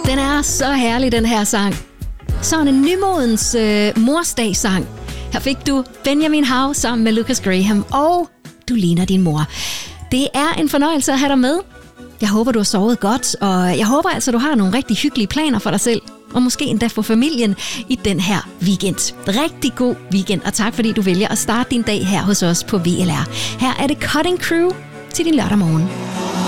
Den er så herlig, den her sang. Sådan en nymodens morsdagssang. Her fik du Benjamin Howe sammen med Lucas Graham, og du ligner din mor. Det er en fornøjelse at have dig med. Jeg håber, du har sovet godt, og jeg håber altså, du har nogle rigtig hyggelige planer for dig selv, og måske endda for familien i den her weekend. Rigtig god weekend, og tak fordi du vælger at starte din dag her hos os på VLR. Her er det Cutting Crew til din lørdag morgen.